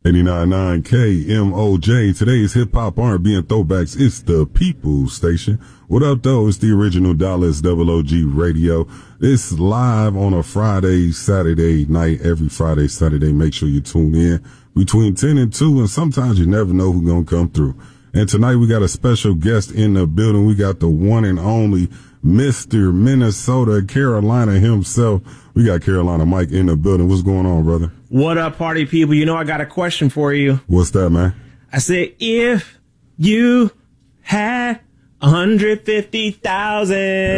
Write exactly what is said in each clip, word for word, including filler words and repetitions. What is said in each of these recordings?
eighty-nine point nine K M O J. Today's hip hop, R and B, and throwbacks. It's the People's Station. What up, though? It's the original Dallas O O G Radio. It's live on a Friday, Saturday night. Every Friday, Saturday. Make sure you tune in between ten and two, and sometimes you never know who's gonna come through. And tonight we got a special guest in the building. We got the one and only Mister Minnesota, Carolina himself. We got Carolina Mike in the building. What's going on, brother? What up, party people? You know I got a question for you. What's that, man? I said, if you had one hundred fifty thousand.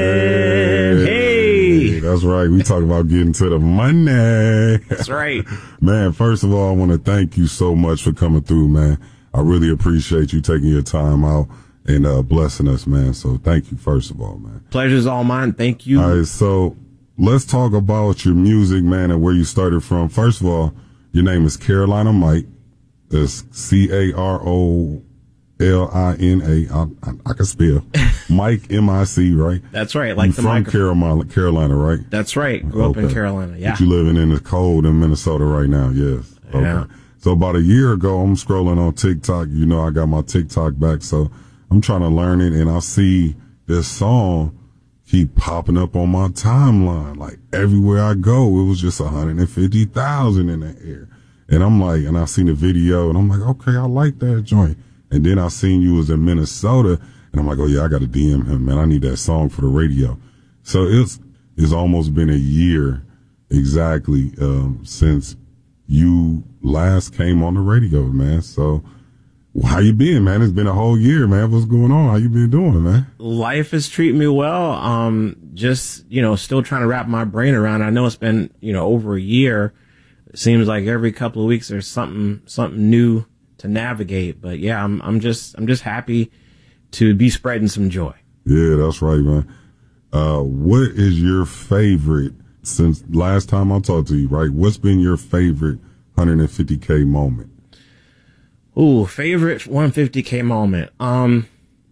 Hey. hey. That's right. We talk about getting to the money. That's right. Man, first of all, I want to thank you so much for coming through, man. I really appreciate you taking your time out and uh, blessing us, man. So thank you, first of all, man. Pleasure's all mine. Thank you. All right, so let's talk about your music, man, and where you started from. First of all, your name is Carolina Mike. It's C A R O L I N A. I, I, I can spell. Mike, M I C, right? That's right. Like you the from Carolina, Carolina, right? That's right. Grew okay. up in Carolina, yeah. But you living in the cold in Minnesota right now, yes. Okay. Yeah. So about a year ago, I'm scrolling on TikTok. You know, I got my TikTok back, so I'm trying to learn it, and I see this song keep popping up on my timeline. Like everywhere I go, it was just one hundred fifty thousand in the air. And I'm like, and I seen the video, and I'm like, okay, I like that joint. And then I seen you was in Minnesota, and I'm like, oh yeah, I got to D M him, man. I need that song for the radio. So it's it's almost been a year exactly um, since you last came on the radio, man. So how you been, man? It's been a whole year, man. What's going on? How you been doing, man? Life is treating me well. Um, just, you know, still trying to wrap my brain around. I know it's been, you know, over a year. It seems like every couple of weeks there's something, something new to navigate. But yeah, I'm, I'm just, I'm just happy to be spreading some joy. Yeah, that's right, man. Uh, what is your favorite, since last time I talked to you, right? What's been your favorite one hundred fifty K moment? Ooh, favorite one hundred fifty K moment. Um,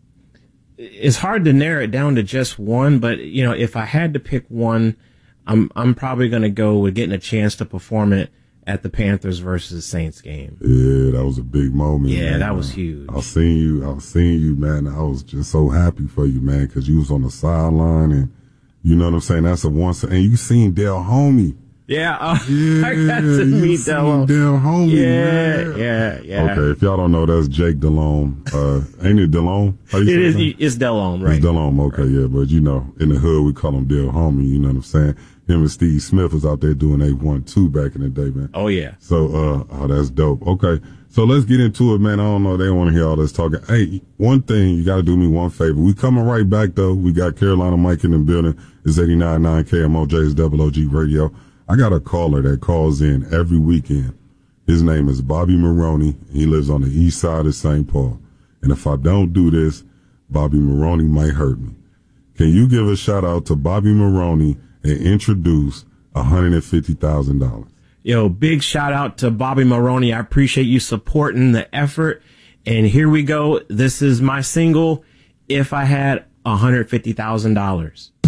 it's hard to narrow it down to just one, but you know, if I had to pick one, I'm I'm probably gonna go with getting a chance to perform it at the Panthers versus Saints game. Yeah, that was a big moment. Yeah, man. that was huge. I seen you. I seen you, man. I was just so happy for you, man, because you was on the sideline, and you know what I'm saying. That's a once, and you seen Del Homie. Yeah, uh, yeah, I got to meet Del Homie. Yeah, man. yeah, yeah. Okay, if y'all don't know, that's Jake Delhomme. Uh, ain't it Delhomme? It is. It's Delhomme, right? It's Delhomme. Okay, right. Yeah, but you know, in the hood we call him Del Homie. You know what I'm saying? Him and Steve Smith was out there doing eight one two back in the day, man. Oh yeah. So, uh, oh, that's dope. Okay, so let's get into it, man. I don't know, they don't want to hear all this talking. Hey, one thing, you got to do me one favor. We coming right back though. We got Carolina Mike in the building. It's eighty-nine point nine K M O J's O O G Radio. I got a caller that calls in every weekend. His name is Bobby Maroney. He lives on the east side of Saint Paul. And if I don't do this, Bobby Maroney might hurt me. Can you give a shout out to Bobby Maroney and introduce one hundred fifty thousand dollars? Yo, big shout out to Bobby Maroney. I appreciate you supporting the effort. And here we go. This is my single, If I Had one hundred fifty thousand dollars.